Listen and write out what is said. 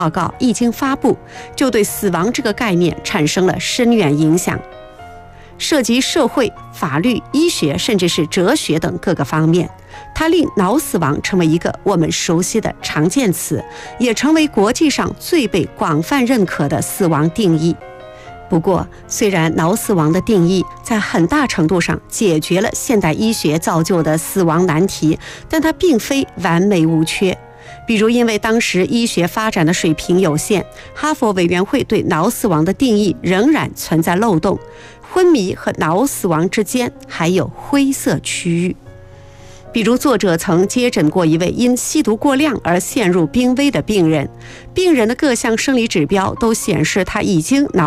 报告一经发布，就对死亡这个概念产生了深远影响，涉及社会、法律、医学，甚至是哲学等各个方面。它令脑死亡成为一个我们熟悉的常见词，也成为国际上最被广泛认可的死亡定义。不过，虽然脑死亡的定义在很大程度上解决了现代医学造就的死亡难题，但它并非完美无缺。比如，因为当时医学发展的水平有限，哈佛委员会对脑死亡的定义仍然存在漏洞，昏迷和脑死亡之间还有灰色区域。比如，作者曾接诊过一位因吸毒过量而陷入濒危的病人，病人的各项生理指标都显示他已经脑